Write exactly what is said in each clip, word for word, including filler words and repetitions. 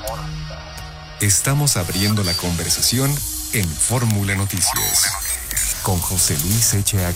Estamos abriendo la conversación en Fórmula Noticias con José Luis Echeagaray.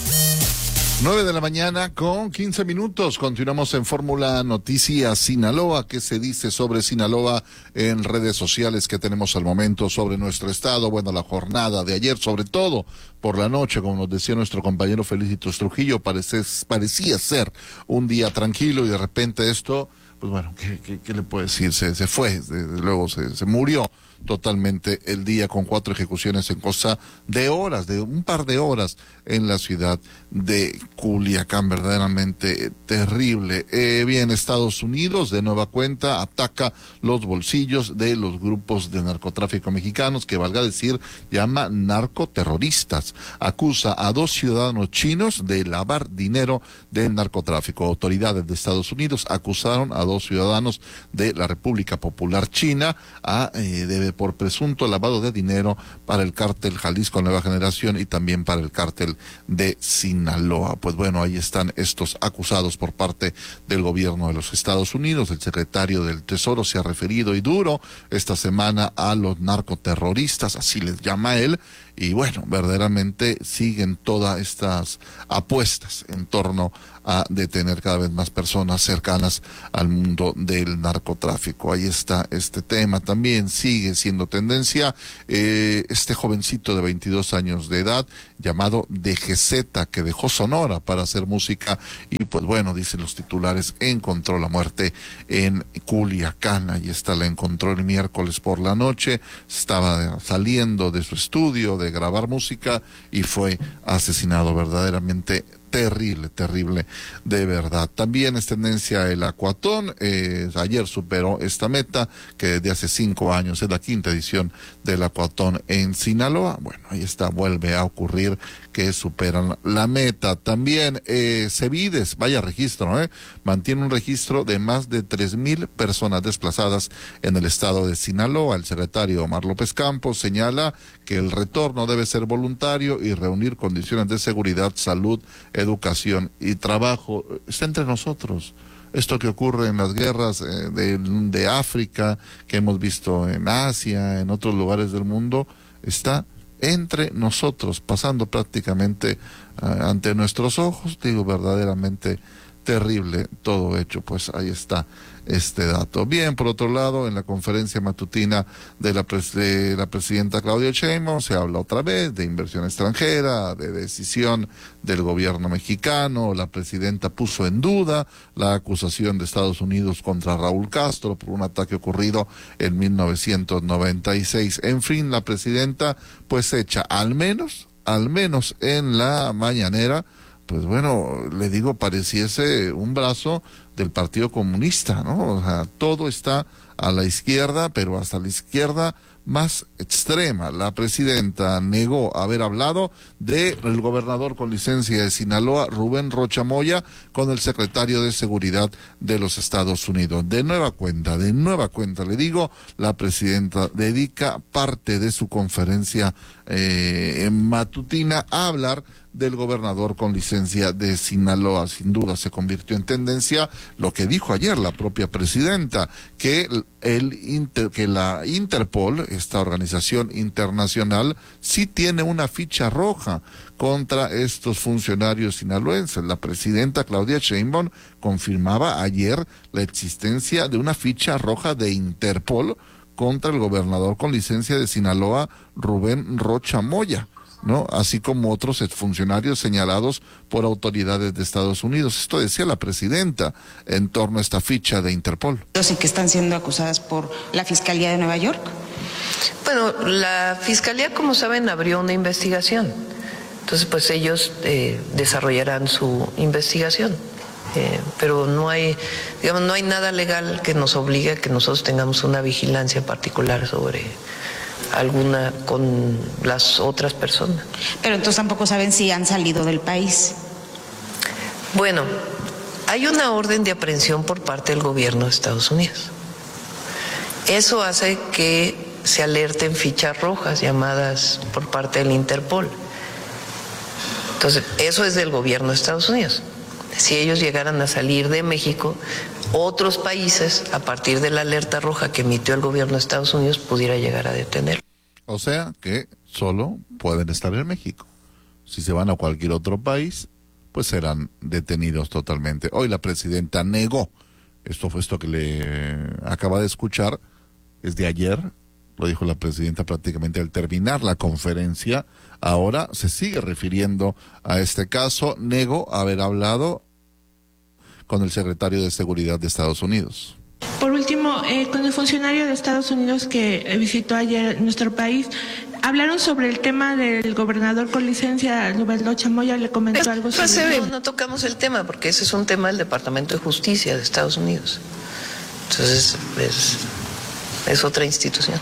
nueve de la mañana con quince minutos. Continuamos en Fórmula Noticias Sinaloa. ¿Qué se dice sobre Sinaloa en redes sociales que tenemos al momento sobre nuestro estado? Bueno, la jornada de ayer, sobre todo por la noche, como nos decía nuestro compañero Felicito Trujillo, parece, parecía ser un día tranquilo y de repente esto, pues bueno, ¿qué, qué, qué le puedo decir? Se, se fue, desde luego se, se murió totalmente el día con cuatro ejecuciones en cosa de horas, de un par de horas en la ciudad de Culiacán, verdaderamente terrible. Eh, bien, Estados Unidos de nueva cuenta ataca los bolsillos de los grupos de narcotráfico mexicanos, que valga decir, llama narcoterroristas. Acusa a dos ciudadanos chinos de lavar dinero del narcotráfico. Autoridades de Estados Unidos acusaron a dos ciudadanos de la República Popular China a, eh, de por presunto lavado de dinero para el cártel Jalisco Nueva Generación y también para el cártel de Sinaloa. Pues bueno, ahí están estos acusados por parte del gobierno de los Estados Unidos. El secretario del Tesoro se ha referido y duro esta semana a los narcoterroristas, así les llama él, y bueno, verdaderamente siguen todas estas apuestas en torno a detener cada vez más personas cercanas al mundo del narcotráfico. Ahí está este tema. También sigue siendo tendencia eh, este jovencito de veintidós años de edad llamado D G Z, que dejó Sonora para hacer música y pues bueno, dicen los titulares, encontró la muerte en Culiacán. Ahí está, la encontró el miércoles por la noche, estaba saliendo de su estudio de grabar música y fue asesinado. Verdaderamente terrible, terrible, de verdad. También es tendencia el Aquatón. Eh, ayer superó esta meta, que desde hace cinco años es la quinta edición del Aquatón en Sinaloa. Bueno, ahí está, vuelve a ocurrir que superan la meta. También eh, Cevides, vaya registro, ¿eh? mantiene un registro de más de tres mil personas desplazadas en el estado de Sinaloa. El secretario Omar López Campos señala que el retorno debe ser voluntario y reunir condiciones de seguridad, salud, educación y trabajo. Está entre nosotros. Esto que ocurre en las guerras eh, de, de África, que hemos visto en Asia, en otros lugares del mundo, está entre nosotros, pasando prácticamente uh, ante nuestros ojos. Digo, verdaderamente terrible todo hecho. Pues ahí está este dato. Bien, por otro lado, en la conferencia matutina de la, pres de la presidenta Claudia Sheinbaum se habla otra vez de inversión extranjera, de decisión del gobierno mexicano. La presidenta puso en duda la acusación de Estados Unidos contra Raúl Castro por un ataque ocurrido en mil novecientos noventa y seis. En fin, la presidenta pues echa al menos, al menos en la mañanera, pues bueno, le digo, pareciese un brazo del Partido Comunista, ¿no? O sea, todo está a la izquierda, pero hasta la izquierda más extrema. La presidenta negó haber hablado del gobernador con licencia de Sinaloa, Rubén Rocha Moya, con el secretario de Seguridad de los Estados Unidos. De nueva cuenta, de nueva cuenta, le digo, la presidenta dedica parte de su conferencia eh, matutina a hablar del gobernador con licencia de Sinaloa. Sin duda se convirtió en tendencia lo que dijo ayer la propia presidenta, que el Inter, que la Interpol, esta organización internacional, sí tiene una ficha roja contra estos funcionarios sinaloenses. La presidenta Claudia Sheinbaum confirmaba ayer la existencia de una ficha roja de Interpol contra el gobernador con licencia de Sinaloa, Rubén Rocha Moya, ¿no? Así como otros exfuncionarios señalados por autoridades de Estados Unidos. Esto decía la presidenta en torno a esta ficha de Interpol. ¿Y que están siendo acusadas por la Fiscalía de Nueva York? Bueno, la Fiscalía, como saben, abrió una investigación. Entonces, pues ellos eh, desarrollarán su investigación. Eh, pero no hay, digamos, no hay nada legal que nos obligue a que nosotros tengamos una vigilancia particular sobre alguna con las otras personas. Pero entonces tampoco saben si han salido del país. Bueno, hay una orden de aprehensión por parte del gobierno de Estados Unidos. Eso hace que se alerten fichas rojas llamadas por parte del Interpol. Entonces, eso es del gobierno de Estados Unidos. Si ellos llegaran a salir de México, otros países, a partir de la alerta roja que emitió el gobierno de Estados Unidos, pudiera llegar a detener. O sea que solo pueden estar en México. Si se van a cualquier otro país, pues serán detenidos totalmente. Hoy la presidenta negó, esto fue esto que le acaba de escuchar, es de ayer, lo dijo la presidenta prácticamente al terminar la conferencia. Ahora se sigue refiriendo a este caso, negó haber hablado con el secretario de Seguridad de Estados Unidos. Por último, eh, con el funcionario de Estados Unidos que visitó ayer nuestro país, hablaron sobre el tema del gobernador con licencia, Rubén Rocha Moya, le comentó es, algo sobre no, no tocamos el tema, porque ese es un tema del Departamento de Justicia de Estados Unidos. Entonces, es, es otra institución.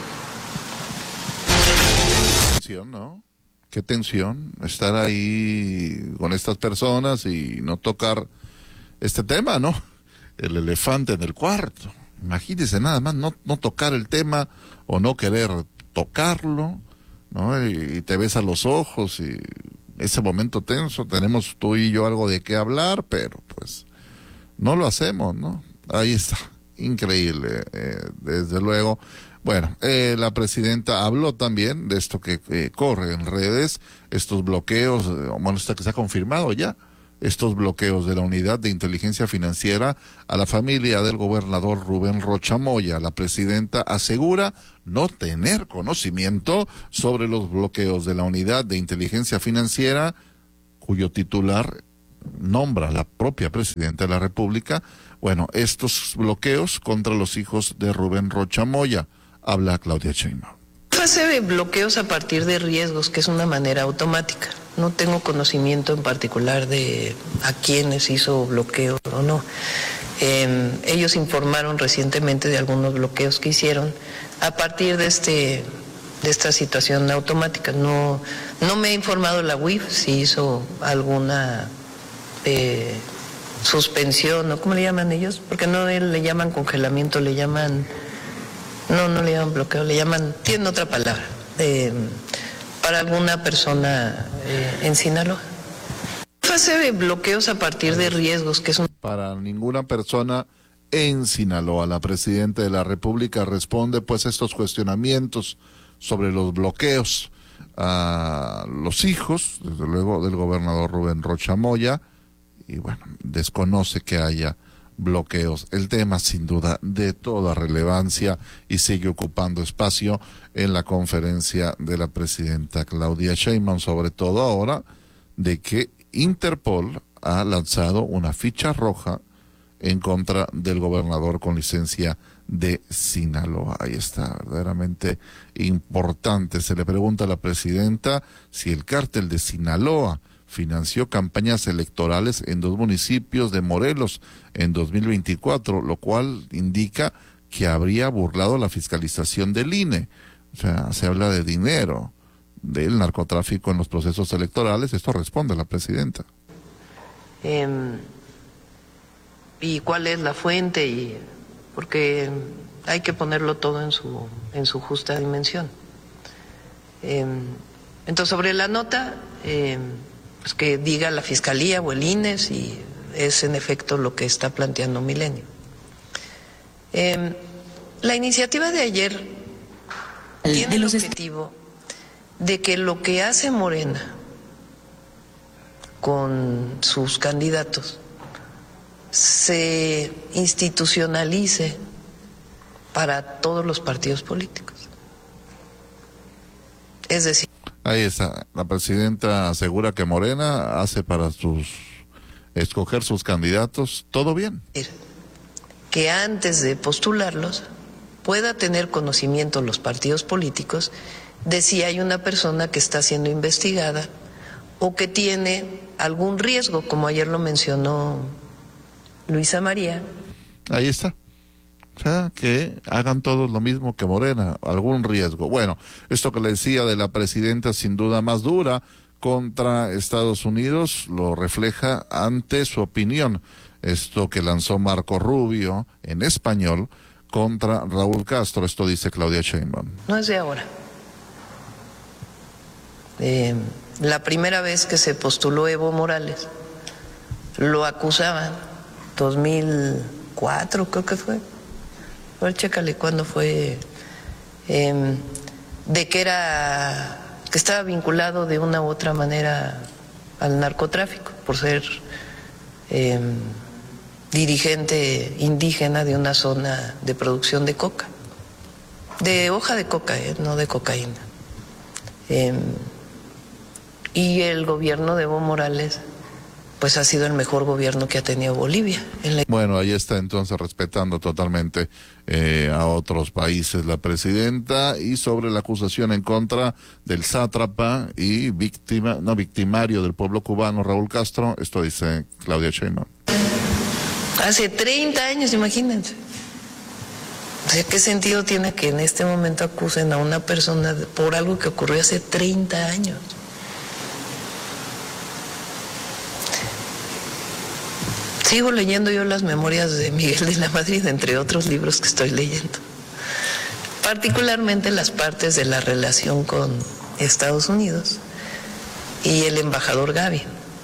Tensión, ¿no? Qué tensión estar ahí con estas personas y no tocar este tema, ¿no? El elefante en el cuarto. Imagínese nada más no, no tocar el tema o no querer tocarlo, ¿no? Y, y te ves a los ojos y ese momento tenso, tenemos tú y yo algo de qué hablar, pero pues no lo hacemos, ¿no? Ahí está, increíble, eh, desde luego. Bueno, eh, la presidenta habló también de esto que eh, corre en redes, estos bloqueos, eh, bueno, está que se ha confirmado ya, estos bloqueos de la Unidad de Inteligencia Financiera a la familia del gobernador Rubén Rocha Moya. La presidenta asegura no tener conocimiento sobre los bloqueos de la Unidad de Inteligencia Financiera, cuyo titular nombra la propia presidenta de la República. Bueno, estos bloqueos contra los hijos de Rubén Rocha Moya. Habla Claudia Sheinbaum. Fase de bloqueos a partir de riesgos, que es una manera automática. No tengo conocimiento en particular de a quiénes hizo bloqueo o no. Eh, ellos informaron recientemente de algunos bloqueos que hicieron a partir de este de esta situación automática. No, no me ha informado la U I F si hizo alguna eh, suspensión, ¿no? ¿Cómo le llaman ellos? Porque no le llaman congelamiento, le llaman... No, no le llaman bloqueo, le llaman, tienen otra palabra, eh, para alguna persona eh, en Sinaloa. Fase de bloqueos a partir de riesgos, que es un... Para ninguna persona en Sinaloa. La presidenta de la República responde pues a estos cuestionamientos sobre los bloqueos a los hijos, desde luego, del gobernador Rubén Rocha Moya, y bueno, desconoce que haya bloqueos. El tema sin duda de toda relevancia y sigue ocupando espacio en la conferencia de la presidenta Claudia Sheinbaum, sobre todo ahora de que Interpol ha lanzado una ficha roja en contra del gobernador con licencia de Sinaloa. Ahí está, verdaderamente importante. Se le pregunta a la presidenta si el cártel de Sinaloa financió campañas electorales en dos municipios de Morelos en dos mil veinticuatro, lo cual indica que habría burlado la fiscalización del I N E. O sea, se habla de dinero, del narcotráfico en los procesos electorales. Esto responde la presidenta. Eh, ¿Y cuál es la fuente? Y porque hay que ponerlo todo en su, en su justa dimensión. Eh, entonces, sobre la nota... Eh, pues que diga la Fiscalía o el I N E si es en efecto lo que está planteando Milenio. Eh, la iniciativa de ayer el, tiene de el objetivo de que lo que hace Morena con sus candidatos se institucionalice para todos los partidos políticos. Es decir, ahí está, la presidenta asegura que Morena hace para sus escoger sus candidatos todo bien. Que antes de postularlos pueda tener conocimiento los partidos políticos de si hay una persona que está siendo investigada o que tiene algún riesgo, como ayer lo mencionó Luisa María. Ahí está. O sea, que hagan todos lo mismo que Morena, algún riesgo. Bueno, esto que le decía de la presidenta sin duda más dura contra Estados Unidos lo refleja ante su opinión. Esto que lanzó Marco Rubio en español contra Raúl Castro. Esto dice Claudia Sheinbaum. No es de ahora. Eh, la primera vez que se postuló Evo Morales, lo acusaban, dos mil veinticuatro, creo que fue. A ver, chécale cuándo fue. Eh, de que era, que estaba vinculado de una u otra manera al narcotráfico, por ser eh, dirigente indígena de una zona de producción de coca, de hoja de coca, eh, no de cocaína. Eh, y el gobierno de Evo Morales pues ha sido el mejor gobierno que ha tenido Bolivia. En la... Bueno, ahí está entonces respetando totalmente eh, a otros países la presidenta. Y sobre la acusación en contra del sátrapa y víctima, no victimario del pueblo cubano Raúl Castro, esto dice Claudia Sheinbaum. Hace treinta años, imagínense. O sea, ¿qué sentido tiene que en este momento acusen a una persona por algo que ocurrió hace treinta años? Sigo leyendo yo las memorias de Miguel de la Madrid, entre otros libros que estoy leyendo. Particularmente las partes de la relación con Estados Unidos y el embajador Gavin.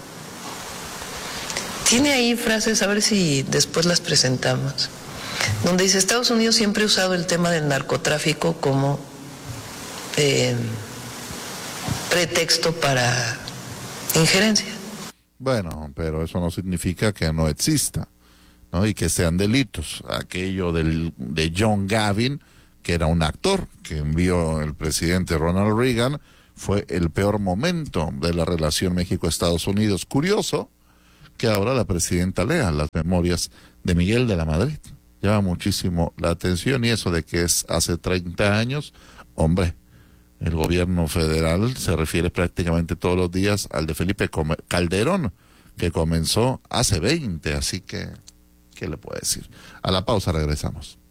Tiene ahí frases, a ver si después las presentamos, donde dice: Estados Unidos siempre ha usado el tema del narcotráfico como eh, pretexto para injerencia. Bueno, pero eso no significa que no exista, ¿no? Y que sean delitos. Aquello del, de John Gavin, que era un actor que envió el presidente Ronald Reagan, fue el peor momento de la relación México-Estados Unidos. Curioso que ahora la presidenta lea las memorias de Miguel de la Madrid. Llama muchísimo la atención, y eso de que es hace treinta años, hombre, el gobierno federal se refiere prácticamente todos los días al de Felipe Calderón, que comenzó hace veinte, así que, ¿qué le puedo decir? A la pausa regresamos.